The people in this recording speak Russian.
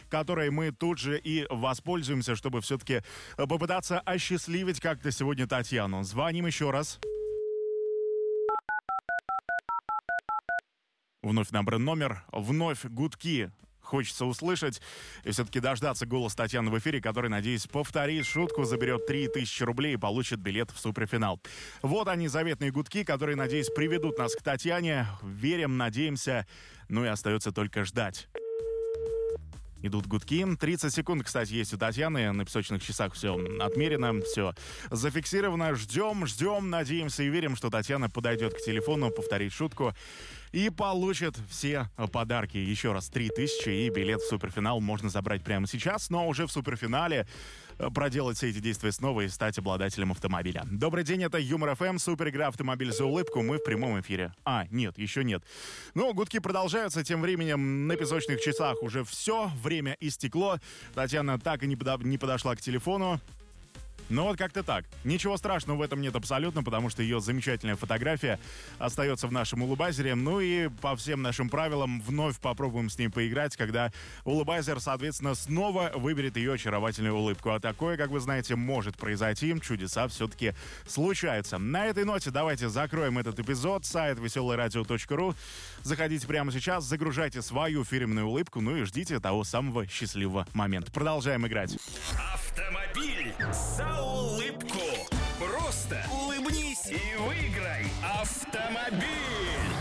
которой мы тут же и воспользуемся, чтобы все-таки попытаться осчастливить как-то сегодня Татьяну. Звоним еще раз. Вновь набран номер, вновь гудки. Хочется услышать и все-таки дождаться голос Татьяны в эфире, который, надеюсь, повторит шутку, заберет 3000 рублей и получит билет в суперфинал. Вот они, заветные гудки, которые, надеюсь, приведут нас к Татьяне. Верим, надеемся, ну и остается только ждать. Идут гудки. 30 секунд, кстати, есть у Татьяны. На песочных часах все отмерено, все зафиксировано. Ждем, надеемся и верим, что Татьяна подойдет к телефону, повторит шутку и получит все подарки. Еще раз, 3000 и билет в суперфинал можно забрать прямо сейчас, но уже в суперфинале проделать все эти действия снова и стать обладателем автомобиля. Добрый день, это Юмор ФМ, суперигра «Автомобиль за улыбку». Мы в прямом эфире. Нет, еще нет. Но гудки продолжаются. Тем временем на песочных часах уже все. Время истекло. Татьяна так и не подошла к телефону. Ну вот как-то так. Ничего страшного в этом нет абсолютно, потому что ее замечательная фотография остается в нашем улыбайзере. Ну и по всем нашим правилам вновь попробуем с ней поиграть, когда улыбайзер, соответственно, снова выберет ее очаровательную улыбку. А такое, как вы знаете, может произойти. Чудеса все-таки случаются. На этой ноте давайте закроем этот эпизод. Сайт veseleradio.ru. Заходите прямо сейчас, загружайте свою фирменную улыбку, ну и ждите того самого счастливого момента. Продолжаем играть. Автомобиль за улыбку. Просто улыбнись и выиграй автомобиль.